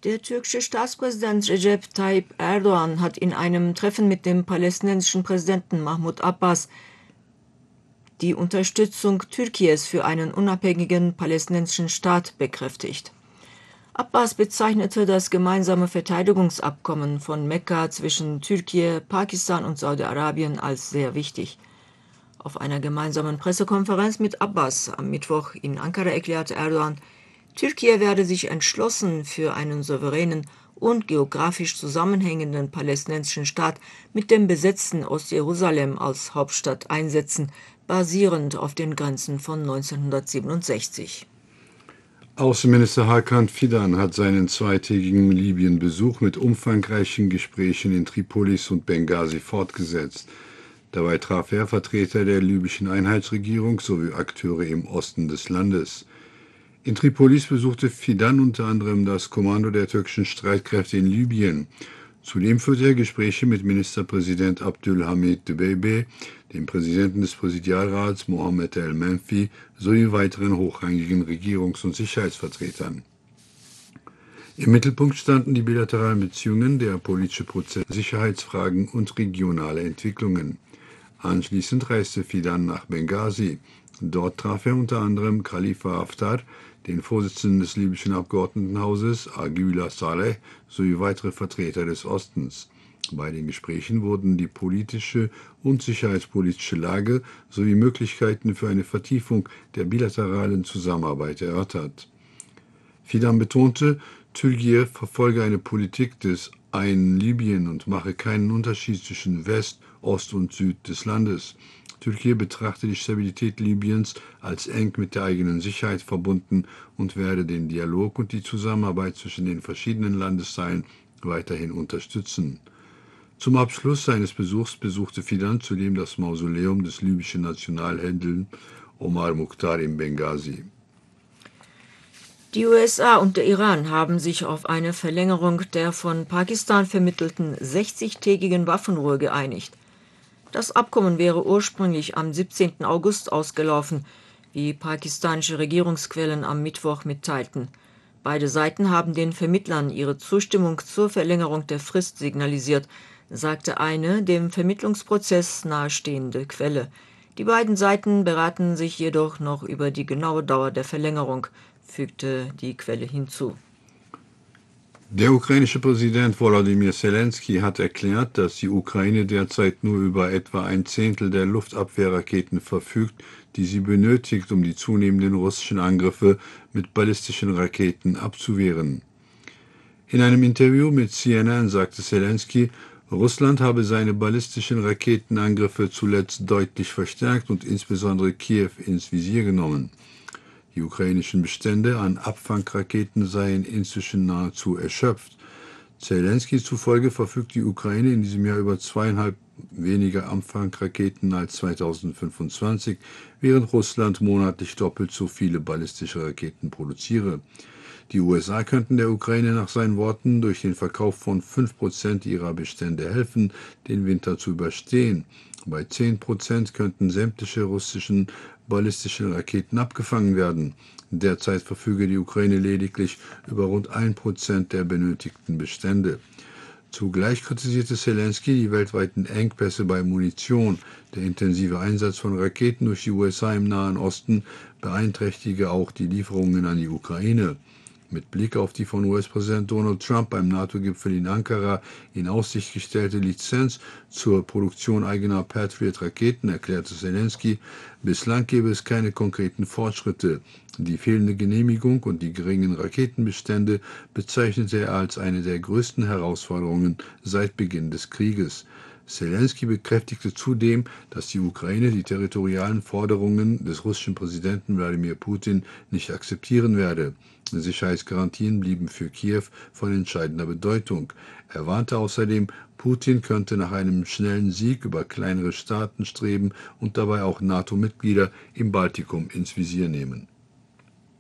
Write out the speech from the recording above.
Der türkische Staatspräsident Recep Tayyip Erdoğan hat in einem Treffen mit dem palästinensischen Präsidenten Mahmud Abbas die Unterstützung Türkies für einen unabhängigen palästinensischen Staat bekräftigt. Abbas bezeichnete das gemeinsame Verteidigungsabkommen von Mekka zwischen Türkei, Pakistan und Saudi-Arabien als sehr wichtig. Auf einer gemeinsamen Pressekonferenz mit Abbas am Mittwoch in Ankara erklärte Erdoğan, Türkei werde sich entschlossen für einen souveränen und geografisch zusammenhängenden palästinensischen Staat mit dem besetzten Ostjerusalem als Hauptstadt einsetzen, basierend auf den Grenzen von 1967. Außenminister Hakan Fidan hat seinen zweitägigen Libyen-Besuch mit umfangreichen Gesprächen in Tripolis und Benghazi fortgesetzt. Dabei traf er Vertreter der libyschen Einheitsregierung sowie Akteure im Osten des Landes. In Tripolis besuchte Fidan unter anderem das Kommando der türkischen Streitkräfte in Libyen. Zudem führte er Gespräche mit Ministerpräsident Abdülhamid Dbeibeh, dem Präsidenten des Präsidialrats Mohammed el-Menfi sowie weiteren hochrangigen Regierungs- und Sicherheitsvertretern. Im Mittelpunkt standen die bilateralen Beziehungen, der politische Prozess, Sicherheitsfragen und regionale Entwicklungen. Anschließend reiste Fidan nach Benghazi. Dort traf er unter anderem Khalifa Haftar, den Vorsitzenden des libyschen Abgeordnetenhauses Agüla Saleh sowie weitere Vertreter des Ostens. Bei den Gesprächen wurden die politische und sicherheitspolitische Lage sowie Möglichkeiten für eine Vertiefung der bilateralen Zusammenarbeit erörtert. Fidan betonte, Türkei verfolge eine Politik des einen Libyen und mache keinen Unterschied zwischen West, Ost und Süd des Landes. Türkei betrachte die Stabilität Libyens als eng mit der eigenen Sicherheit verbunden und werde den Dialog und die Zusammenarbeit zwischen den verschiedenen Landesteilen weiterhin unterstützen. Zum Abschluss seines Besuchs besuchte Fidan zudem das Mausoleum des libyschen Nationalhelden Omar Mukhtar in Benghazi. Die USA und der Iran haben sich auf eine Verlängerung der von Pakistan vermittelten 60-tägigen Waffenruhe geeinigt. Das Abkommen wäre ursprünglich am 17. August ausgelaufen, wie pakistanische Regierungsquellen am Mittwoch mitteilten. Beide Seiten haben den Vermittlern ihre Zustimmung zur Verlängerung der Frist signalisiert, sagte eine dem Vermittlungsprozess nahestehende Quelle. Die beiden Seiten beraten sich jedoch noch über die genaue Dauer der Verlängerung, fügte die Quelle hinzu. Der ukrainische Präsident Volodymyr Zelensky hat erklärt, dass die Ukraine derzeit nur über etwa ein Zehntel der Luftabwehrraketen verfügt, die sie benötigt, um die zunehmenden russischen Angriffe mit ballistischen Raketen abzuwehren. In einem Interview mit CNN sagte Zelensky, Russland habe seine ballistischen Raketenangriffe zuletzt deutlich verstärkt und insbesondere Kiew ins Visier genommen. Die ukrainischen Bestände an Abfangraketen seien inzwischen nahezu erschöpft. Zelensky zufolge verfügt die Ukraine in diesem Jahr über 2,5 weniger Abfangraketen als 2025, während Russland monatlich doppelt so viele ballistische Raketen produziere. Die USA könnten der Ukraine nach seinen Worten durch den Verkauf von 5% ihrer Bestände helfen, den Winter zu überstehen. Bei 10% könnten sämtliche russischen ballistische Raketen abgefangen werden. Derzeit verfüge die Ukraine lediglich über rund 1% der benötigten Bestände. Zugleich kritisierte Zelensky die weltweiten Engpässe bei Munition. Der intensive Einsatz von Raketen durch die USA im Nahen Osten beeinträchtige auch die Lieferungen an die Ukraine. Mit Blick auf die von US-Präsident Donald Trump beim NATO-Gipfel in Ankara in Aussicht gestellte Lizenz zur Produktion eigener Patriot-Raketen erklärte Zelensky, bislang gebe es keine konkreten Fortschritte. Die fehlende Genehmigung und die geringen Raketenbestände bezeichnete er als eine der größten Herausforderungen seit Beginn des Krieges. Zelensky bekräftigte zudem, dass die Ukraine die territorialen Forderungen des russischen Präsidenten Wladimir Putin nicht akzeptieren werde. Sicherheitsgarantien blieben für Kiew von entscheidender Bedeutung. Er warnte außerdem, Putin könnte nach einem schnellen Sieg über kleinere Staaten streben und dabei auch NATO-Mitglieder im Baltikum ins Visier nehmen.